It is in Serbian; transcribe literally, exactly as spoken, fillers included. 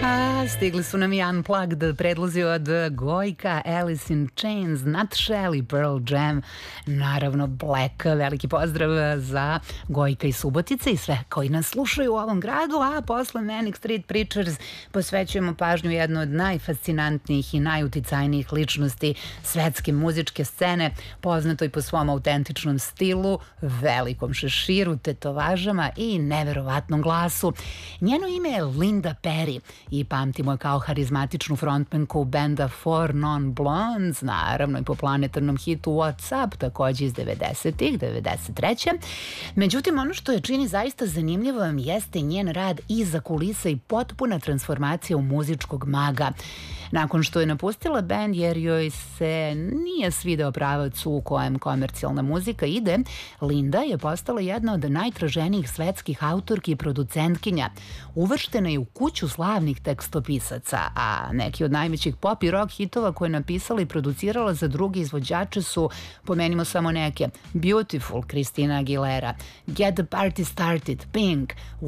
A, stigli su nam i Unplugged predlozi od Gojka, Alice in Chains, Nutshell i Pearl Jam. Naravno Black, veliki pozdrav za Gojka i Subotice i sve koji nas slušaju u ovom gradu, a posle Manic Street Preachers posvećujemo pažnju jednu od najfascinantnijih i najuticajnijih ličnosti svetske muzičke scene, poznatoj po svom autentičnom stilu, velikom šeširu, tetovažama i neverovatnom glasu. Njeno ime je Linda Perry i pamtimo je kao harizmatičnu frontmenku benda Four Non Blondes, naravno i po planetarnom hitu What's Up, takođe iz devedesetih, devedeset treće. Međutim, ono što je čini zaista zanimljivom jeste njen rad iza kulisa i potpuna transformacija u muzičkog maga. Nakon što je napustila bend jer joj se nije svideo pravac u kojem komercijalna muzika ide, Linda je postala jedna od najtraženijih svetskih autorki i producentkinja. Uvrštena je u kuću slavnih tekstopisaca, a neki od najvećih pop i rock hitova koje je napisala i producirala za druge izvođače su, pomenimo samo neke, Beautiful, Christina Aguilera, Get the Party Started, Pink,